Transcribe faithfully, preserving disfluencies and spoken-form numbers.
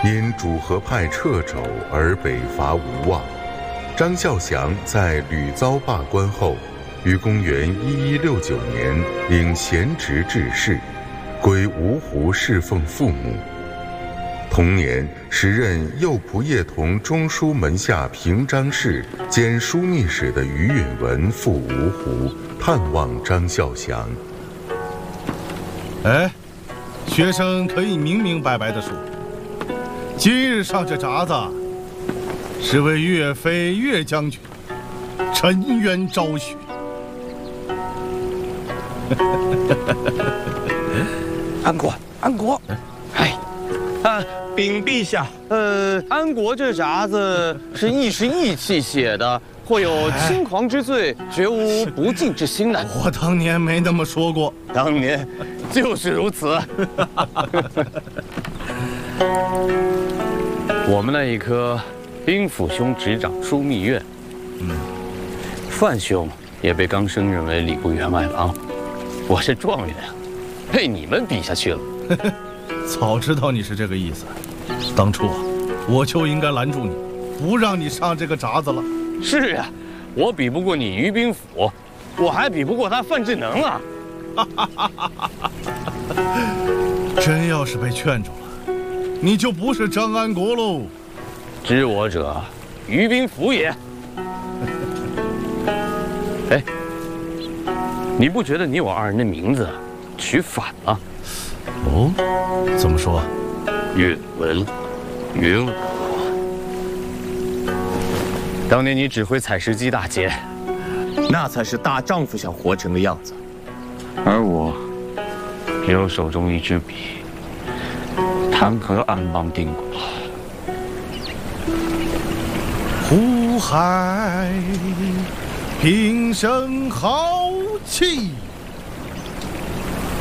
因主和派掣肘而北伐无望。张孝祥在屡遭罢官后，于公元一一六九年领贤侄致仕，归芜湖侍奉父母。同年，时任右仆射同中书门下平章事兼枢密使的于允文赴芜湖探望张孝祥。 哎，学生可以明明白白地说，今日上这札子，是为岳飞岳将军沉冤昭雪。 安国，安国，哎， 啊，禀陛下，呃，安国这札子是一时意气写的，或有轻狂之罪，绝无不敬之心呢。 我当年没那么说过， 当年就是如此。我们那一科兵府兄执掌枢密院，嗯，范兄也被刚升任为礼部员外郎，我是状元，被你们比下去了。 早知道你是这个意思，当初啊，我就应该拦住你，不让你上这个札子了。 是呀，我比不过你于兵府，我还比不过他范志能啊！ 真要是被劝住了，你就不是张安国喽。 知我者，于兵府也。哎，你不觉得你我二人的名字取反了？ 哦，怎么说？ 允文，允武。当年你指挥采石矶大捷， 那才是大丈夫想活成的样子。 而我只有手中一支笔，谈何安邦定国？ 湖海平生豪气。